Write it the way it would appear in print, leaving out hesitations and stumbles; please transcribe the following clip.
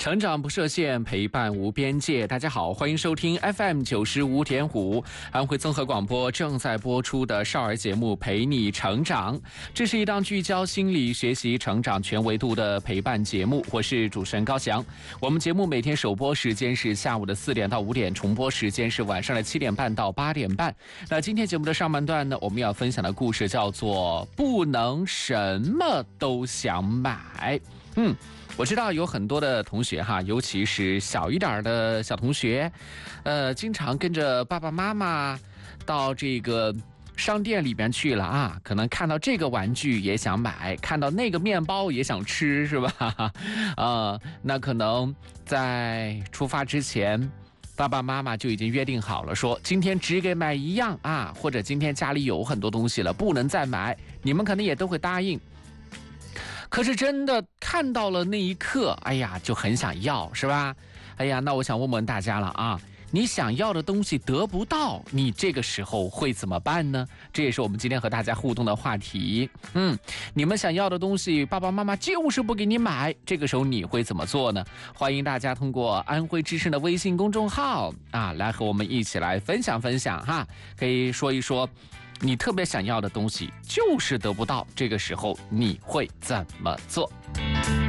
成长不设限，陪伴无边界。大家好，欢迎收听 FM95.5安徽综合广播正在播出的少儿节目《陪你成长》。这是一档聚焦心理学习成长全维度的陪伴节目，我是主持人高翔。我们节目每天首播时间是下午的4点到5点，重播时间是晚上的7点半到8点半。那今天节目的上半段呢，我们要分享的故事叫做不能什么都想买。我知道有很多的同学哈，尤其是小一点的小同学，经常跟着爸爸妈妈到这个商店里边去了啊，可能看到这个玩具也想买，看到那个面包也想吃，是吧？那可能在出发之前，爸爸妈妈就已经约定好了，说今天只给买一样啊，或者今天家里有很多东西了，不能再买，你们可能也都会答应。可是真的看到了那一刻，哎呀，就很想要，是吧？哎呀，那我想问问大家了啊，你想要的东西得不到，你这个时候会怎么办呢？这也是我们今天和大家互动的话题。你们想要的东西，爸爸妈妈就是不给你买，这个时候你会怎么做呢？欢迎大家通过安徽之声的微信公众号啊，来和我们一起来分享分享哈，可以说一说你特别想要的东西就是得不到，这个时候你会怎么做？